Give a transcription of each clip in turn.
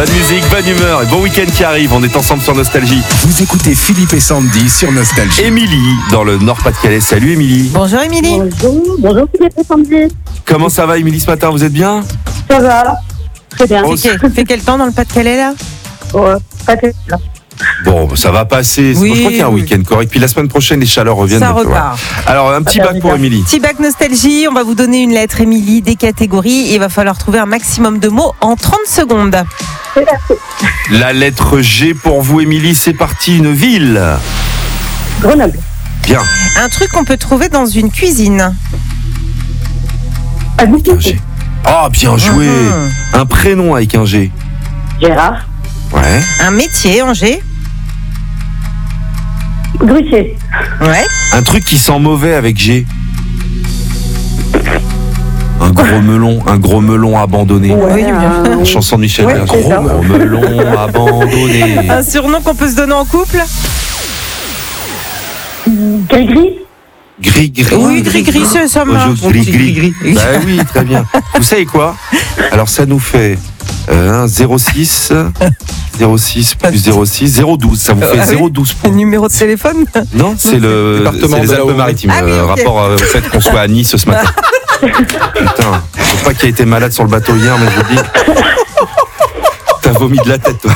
Bonne musique, bonne humeur et bon week-end qui arrive. On est ensemble sur Nostalgie. Vous écoutez Philippe et Sandy sur Nostalgie. Émilie, dans le Nord-Pas-de-Calais. Salut Émilie. Bonjour Émilie. Bonjour Philippe et Sandy. Comment ça va Émilie ce matin, vous êtes bien? Ça va. Très bien. Oh, Fait quel temps dans le Pas-de-Calais là? Pas terrible. Bon, ça va passer. Oui, je crois qu'il y a un oui. week-end correct. Puis la semaine prochaine, les chaleurs reviennent. Ça donc, repart. ouais. Alors, un petit bac pour Émilie. Petit bac nostalgie, on va vous donner une lettre Émilie, des catégories et il va falloir trouver un maximum de mots en 30 secondes. C'est parti. La lettre G pour vous Émilie, c'est parti. Une ville. Grenoble. Bien. Un truc qu'on peut trouver dans une cuisine. Un G. Agriculture. Ah, bien joué. Mhm. Un prénom avec un G. Gérard. Ouais. Un métier en G. Grutier. Ouais. Un truc qui sent mauvais avec G. Un gros melon abandonné. Oui, bien. Une chanson de Michel Ouais, Berger. c'est ça. Gros melon abandonné. Un surnom qu'on peut se donner en couple. Gris-gris. Gris-gris. Oui, gris-gris, ça marche. Gris-gris. Bah oui, très bien. Vous savez quoi? Alors ça nous fait 06 plus 06, 012. Ça vous fait Ah oui. 012 Un points. numéro de téléphone. Non, c'est le département c'est les de la Alpes-Maritimes. Ah oui, ok. Rapport au fait qu'on soit à Nice ce matin. Putain, je sais pas qui a été malade sur le bateau hier, mais je vous le dis. T'as vomi de la tête, toi.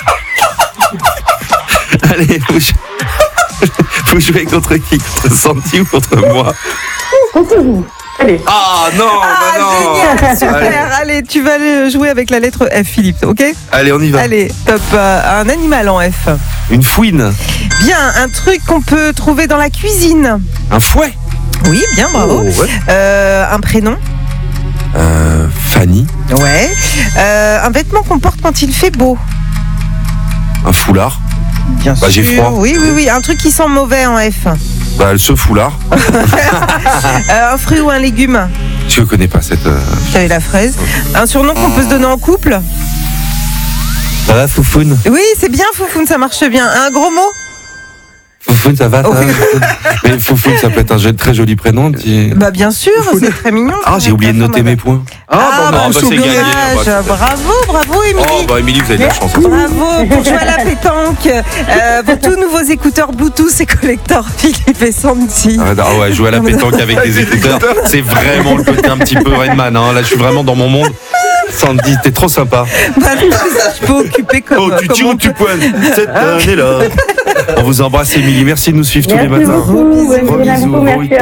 Allez, vous jouez contre qui? Contre Sandy ou contre moi? Contre vous. Allez. Ah non, bah non. Génial, super. Allez, tu vas aller jouer avec la lettre F, Philippe, ok? Allez, on y va. Allez, top. Un animal en F. Une fouine, Bien, un truc qu'on peut trouver dans la cuisine. un fouet. Oui, bien, bravo. Oh, ouais. Un prénom. Fanny, Ouais. Un vêtement qu'on porte quand il fait beau. un foulard. Bien Bah, j'ai froid. Oui, oui, oui. Un truc qui sent mauvais en F. Bah, ce foulard. Un fruit ou un légume. Je connais pas cette. J'avais la fraise. Un surnom qu'on peut se donner en couple. Ça va, Foufoune? Oui, c'est bien, Foufoune, ça marche bien. Un gros mot. Foufoune, ça va, ça va, Oui. Foufoune. Mais Foufoune, ça peut être un très joli prénom. Bah bien sûr, c'est très mignon. Ah, j'ai oublié de noter mes points. Ah, bah, bon c'est gagné. souvenage. Bah, Bravo, Émilie. Oh, bah, Émilie, vous avez de la chance. Bravo pour jouer à la pétanque. Pour tous nouveaux écouteurs Bluetooth et collector Philippe et Sandy. Ah ouais, jouer à la pétanque avec des écouteurs, c'est vraiment le côté un petit peu Rainman. Hein. Là, je suis vraiment dans mon monde. Sandy, t'es trop sympa. Bah, je peux occuper comme. Oh, tu comme tires on ou tu peut. pointes cette année-là. On vous embrasse, Émilie. Merci de nous suivre tous les Merci matins. beaucoup. Gros Bonne journée à bisous, vous. bon Merci. week-end.